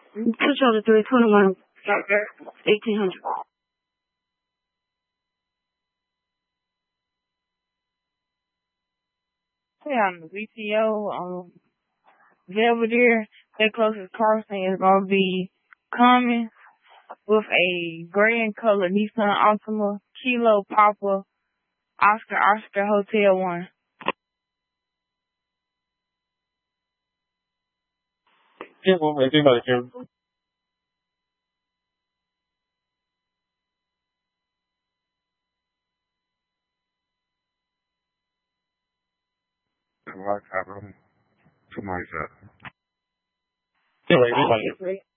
2 321 1800. On the VTO, Belvedere, their closest crossing is going to be Cummins with a gray and color Nissan Altima, Kilo Papa, Oscar Hotel 1. 这我没听到听。 What happened to myself? 这我没听到。